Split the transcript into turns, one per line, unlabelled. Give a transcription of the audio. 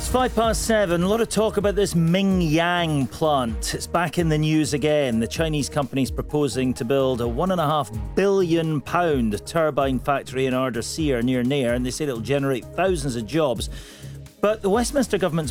7:05. A lot of talk about this Mingyang plant. It's back in the news again. The Chinese company's proposing to build a £1.5 billion turbine factory in Ardersier near Nairn, and they say it'll generate thousands of jobs. But the Westminster government's